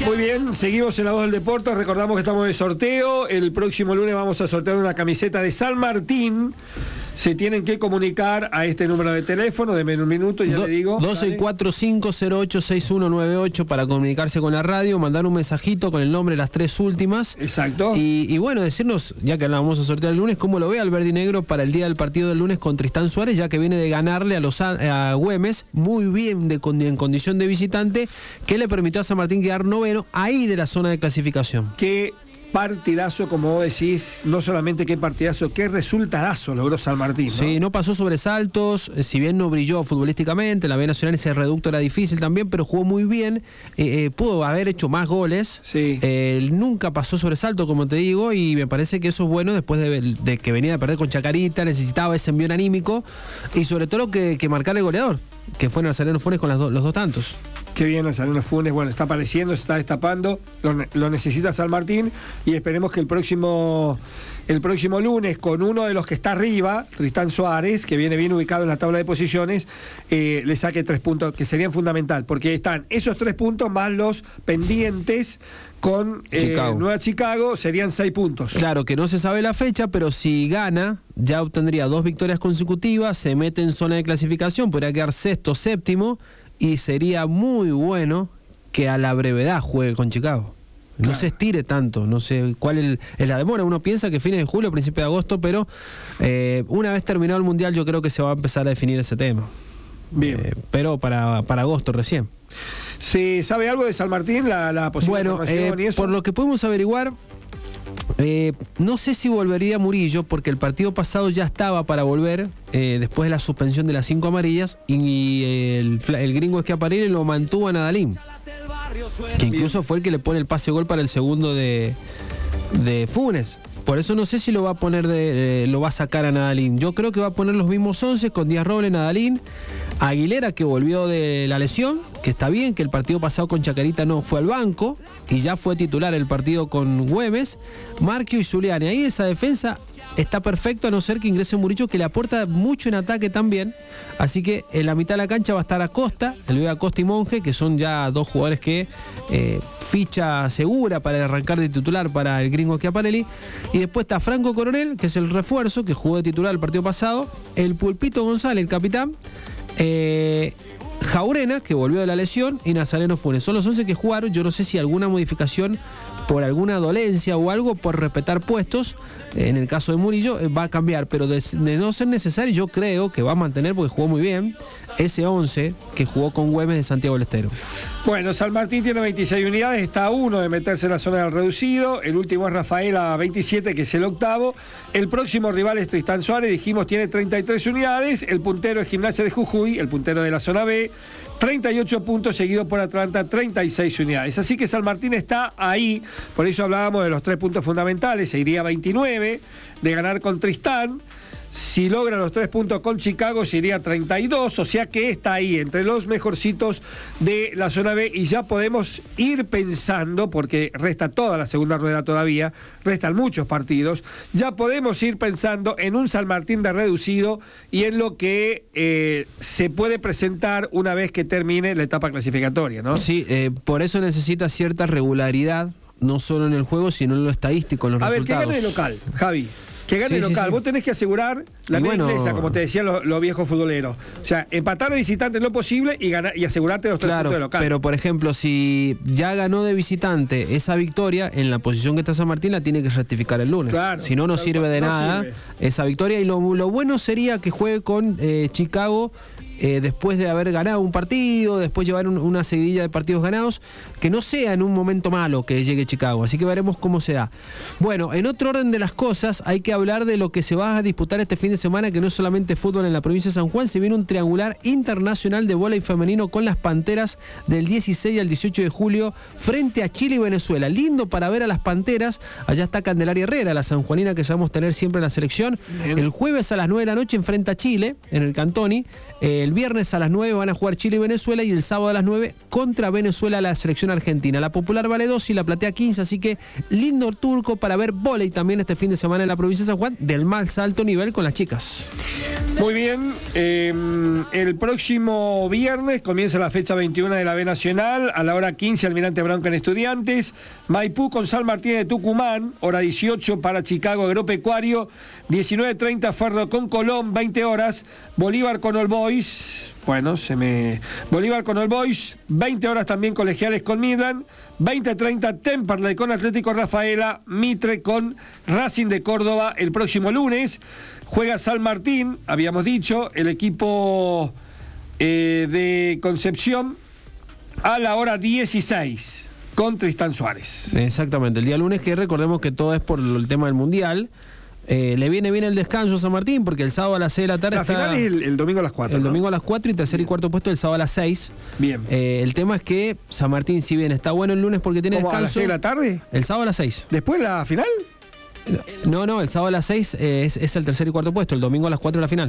Muy bien, seguimos en La Voz del Deporte. Recordamos que estamos de sorteo. El próximo lunes vamos a sortear una camiseta de San Martín. Se tienen que comunicar a este número de teléfono, denme un minuto, ya le digo. 1245086198 para comunicarse con la radio, mandar un mensajito con el nombre de las tres últimas. Exacto. Y bueno, decirnos, ya que la vamos a sortear el lunes, cómo lo ve al verde y negro para el día del partido del lunes con Tristán Suárez, ya que viene de ganarle a Güemes, muy bien en condición de visitante, que le permitió a San Martín quedar noveno, ahí de la zona de clasificación. Qué partidazo, como vos decís, no solamente qué partidazo, qué resultadazo logró San Martín, ¿no? Sí, no pasó sobresaltos, si bien no brilló futbolísticamente, la B Nacional ese reducto era difícil también, pero jugó muy bien, pudo haber hecho más goles, sí. Nunca pasó sobresalto, como te digo, y me parece que eso es bueno después de que venía de perder con Chacarita, necesitaba ese envío anímico, y sobre todo que marcar el goleador, que fue Nazareno Funes con los dos tantos. Qué bien Nazareno Funes, bueno, está apareciendo, se está destapando, lo necesita San Martín, y esperemos que el próximo lunes, con uno de los que está arriba, Tristán Suárez, que viene bien ubicado en la tabla de posiciones, le saque 3 puntos, que serían fundamental, porque están esos 3 puntos más los pendientes con Nueva Chicago, serían 6 puntos. Claro, que no se sabe la fecha, pero si gana, ya obtendría 2 victorias consecutivas, se mete en zona de clasificación, podría quedar sexto, séptimo, y sería muy bueno que a la brevedad juegue con Chicago. No se estire tanto, no sé cuál es la demora. Uno piensa que fines de julio, principio de agosto, pero una vez terminado el Mundial yo creo que se va a empezar a definir ese tema. Bien. Pero para agosto recién. ¿Se sabe algo de San Martín, la posible formación y eso? Por lo que podemos averiguar, no sé si volvería Murillo, porque el partido pasado ya estaba para volver, después de la suspensión de las 5 amarillas, y el gringo Schiaparelli lo mantuvo a Nadalín, que incluso fue el que le pone el pase gol para el segundo de Funes. Por eso no sé si lo va a poner lo va a sacar a Nadalín. Yo creo que va a poner los mismos 11 con Díaz Robles, Nadalín, Aguilera, que volvió de la lesión, que está bien, que el partido pasado con Chacarita no fue al banco y ya fue titular el partido con Güemes, Marquio y Zuliani. Ahí esa defensa está perfecto, a no ser que ingrese Murillo, que le aporta mucho en ataque también. Así que en la mitad de la cancha va a estar Acosta, el Vega Acosta y Monge, que son ya 2 jugadores que ficha segura para arrancar de titular para el gringo Schiaparelli. Y después está Franco Coronel, que es el refuerzo, que jugó de titular el partido pasado, el Pulpito González, el capitán, Jaurena, que volvió de la lesión, y Nazareno Funes. Son los 11 que jugaron. Yo no sé si alguna modificación por alguna dolencia o algo, por respetar puestos, en el caso de Murillo, va a cambiar, pero de no ser necesario, yo creo que va a mantener, porque jugó muy bien, ese 11 que jugó con Güemes de Santiago del Estero. Bueno, San Martín tiene 26 unidades, está a 1 de meterse en la zona del reducido, el último es Rafaela 27, que es el octavo, el próximo rival es Tristán Suárez, dijimos tiene 33 unidades, el puntero es Gimnasia de Jujuy, el puntero de la zona B, 38 puntos, seguido por Atlanta, 36 unidades. Así que San Martín está ahí, por eso hablábamos de los 3 puntos fundamentales, se iría a 29 de ganar con Tristán. Si logra los 3 puntos con Chicago, se iría a 32, o sea que está ahí, entre los mejorcitos de la zona B, y ya podemos ir pensando, porque resta toda la segunda rueda todavía, restan muchos partidos, ya podemos ir pensando en un San Martín de reducido y en lo que se puede presentar una vez que termine la etapa clasificatoria, ¿no? Sí, por eso necesita cierta regularidad, no solo en el juego, sino en lo estadístico, en los resultados. A ver, ¿qué gana el local, Javi? Que gane el local. Sí. Vos tenés que asegurar la media inglesa, como te decían los viejos futboleros. O sea, empatar de visitante en lo posible y asegurarte los 3 puntos de local. Pero, por ejemplo, si ya ganó de visitante esa victoria, en la posición que está San Martín, la tiene que ratificar el lunes. Claro, si no, no sirve de nada esa victoria. Y lo bueno sería que juegue con Chicago después de haber ganado un partido, después llevar una seguidilla de partidos ganados, que no sea en un momento malo que llegue Chicago, así que veremos cómo se da. Bueno, en otro orden de las cosas, hay que hablar de lo que se va a disputar este fin de semana, que no es solamente fútbol en la provincia de San Juan, se viene un triangular internacional de vóley femenino con las Panteras del 16 al 18 de julio frente a Chile y Venezuela. Lindo para ver a las Panteras. Allá está Candelaria Herrera, la sanjuanina que sabemos tener siempre en la selección. Bien. El jueves a las 9 de la noche enfrenta a Chile en el Cantoni. El viernes a las 9 van a jugar Chile y Venezuela, y el sábado a las 9 contra Venezuela la selección argentina. La Popular vale 2 y la Platea 15, así que lindo turco para ver vóley también este fin de semana en la provincia de San Juan, del más alto nivel con las chicas. Muy bien, el próximo viernes comienza la fecha 21 de la B Nacional, a la hora 15 Almirante Brown en Estudiantes, Maipú con San Martín de Tucumán, hora 18 para Chicago Agropecuario, 19:30 Ferro con Colón, 20 horas, Bolívar con All Boys, Bolívar con All Boys, 20 horas también Colegiales con Midland, 20:30 Temperley con Atlético Rafaela, Mitre con Racing de Córdoba el próximo lunes. Juega San Martín, habíamos dicho, el equipo de Concepción a la hora 16 con Tristán Suárez. Exactamente, el día lunes, que recordemos que todo es por el tema del Mundial. Le viene bien el descanso a San Martín porque el sábado a las 6 de la tarde la final es el domingo a las 4. El domingo a las 4 y tercer y cuarto puesto el sábado a las 6. Bien. El tema es que San Martín, si bien está bueno el lunes porque tiene descanso. ¿A las 6 de la tarde? El sábado a las 6. ¿Después la final? No, el sábado a las 6 es el tercer y cuarto puesto, el domingo a las 4 la final.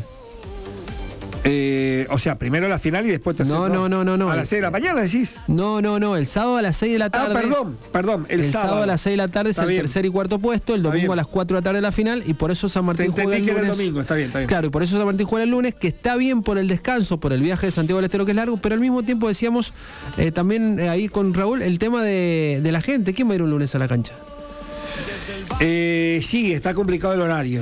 O sea, primero la final y después tercer. No. ¿A las 6 de la mañana decís? No, el sábado a las 6 de la tarde. Perdón, el sábado a las 6 de la tarde es el tercer y cuarto puesto, el domingo a las 4 de la tarde la final, y por eso San Martín juega el lunes. Era el domingo, está bien. Claro, y por eso San Martín juega el lunes, que está bien por el descanso, por el viaje de Santiago del Estero que es largo, pero al mismo tiempo decíamos también ahí con Raúl el tema de la gente. ¿Quién va a ir un lunes a la cancha? Sí, está complicado el horario.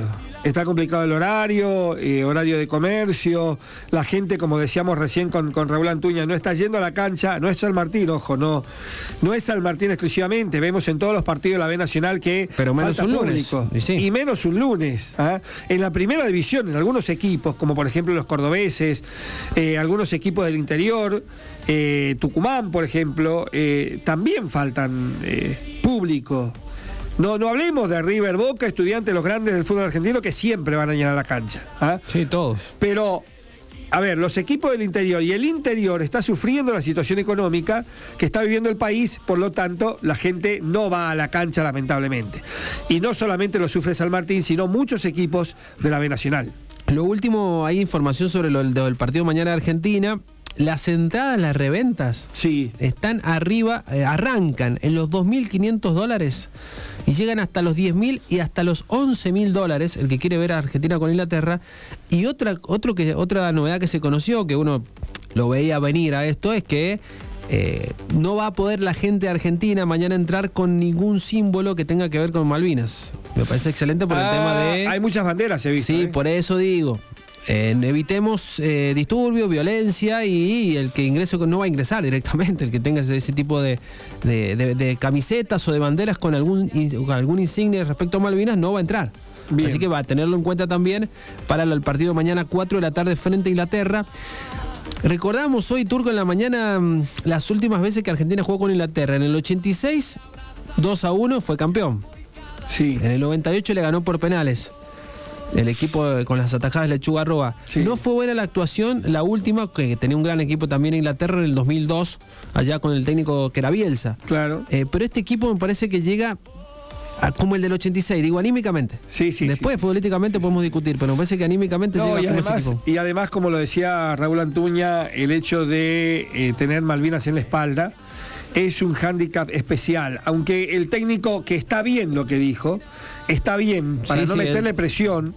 Horario de comercio. La gente, como decíamos recién con Raúl Antuña, no está yendo a la cancha. No es San Martín, ojo, no es San Martín exclusivamente. Vemos en todos los partidos de la B Nacional que pero menos falta un público. Lunes. Sí. Y menos un lunes. En la primera división, en algunos equipos, como por ejemplo los cordobeses, algunos equipos del interior, Tucumán, por ejemplo, también faltan público. No hablemos de River, Boca, Estudiantes, los grandes del fútbol argentino que siempre van a llenar la cancha. Sí, todos. Pero, a ver, los equipos del interior y el interior está sufriendo la situación económica que está viviendo el país, por lo tanto, la gente no va a la cancha, lamentablemente. Y no solamente lo sufre San Martín, sino muchos equipos de la B Nacional. Lo último, hay información sobre lo del partido mañana de Argentina. Las entradas, las reventas, sí, están arriba, arrancan en los $2.500 y llegan hasta los $10.000 y hasta los $11.000, el que quiere ver a Argentina con Inglaterra. Y otra novedad que se conoció, que uno lo veía venir a esto, es que no va a poder la gente de Argentina mañana entrar con ningún símbolo que tenga que ver con Malvinas. Me parece excelente por el tema de... Hay muchas banderas, he visto. Sí, por eso digo... evitemos disturbios, violencia, y el que ingrese no va a ingresar directamente, el que tenga ese tipo de camisetas o de banderas con algún insignia respecto a Malvinas no va a entrar. Bien. Así que va a tenerlo en cuenta también para el partido mañana 4 de la tarde frente a Inglaterra. Recordamos hoy, Turco, en la mañana las últimas veces que Argentina jugó con Inglaterra. En el 86, 2-1 fue campeón. Sí. En el 98 le ganó por penales. El equipo con las atajadas de Lechuga Roa. Sí. No fue buena la actuación, la última, que tenía un gran equipo también en Inglaterra en el 2002, allá con el técnico que era Bielsa. Claro. Pero este equipo me parece que llega como el del 86, digo anímicamente. Sí. Después futbolísticamente podemos discutir, pero me parece que anímicamente llega como ese equipo. Y además, como lo decía Raúl Antuña, el hecho de tener Malvinas en la espalda es un hándicap especial, aunque el técnico, que está bien lo que dijo, está bien para no meter presión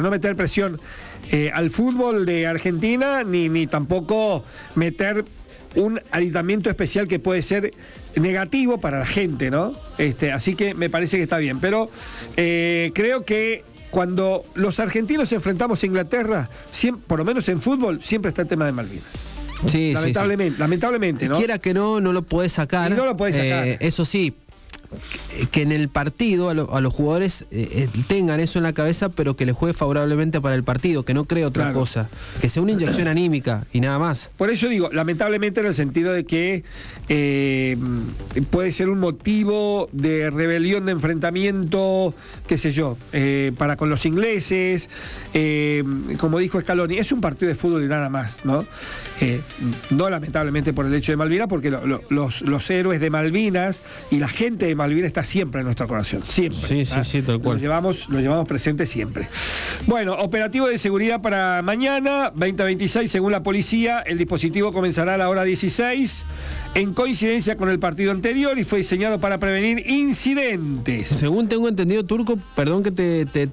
al fútbol de Argentina, ni tampoco meter un aditamiento especial que puede ser negativo para la gente, ¿no? Así que me parece que está bien, pero creo que cuando los argentinos enfrentamos a Inglaterra, por lo menos en fútbol, siempre está el tema de Malvinas. Sí, lamentablemente, ¿no? Quiera que no lo puede sacar. Y no lo puede sacar. Eso sí, que en el partido a los jugadores tengan eso en la cabeza, pero que les juegue favorablemente para el partido, que no cree otra cosa, que sea una inyección anímica y nada más. Por eso digo, lamentablemente, en el sentido de que puede ser un motivo de rebelión, de enfrentamiento, qué sé yo, para con los ingleses, como dijo Scaloni, es un partido de fútbol y nada más, ¿no? No llamablemente por el hecho de Malvinas, porque los héroes de Malvinas y la gente de Malvinas está siempre en nuestro corazón, siempre. Sí, tal cual. Lo llevamos presente siempre. Bueno, operativo de seguridad para mañana, 20:26, según la policía. El dispositivo comenzará a la hora 16, en coincidencia con el partido anterior, y fue diseñado para prevenir incidentes. Según tengo entendido, Turco, perdón que te